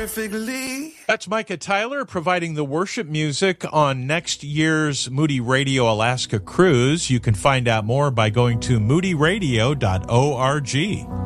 perfectly. That's Micah Tyler providing the worship music on next year's Moody Radio Alaska cruise. You can find out more by going to moodyradio.org.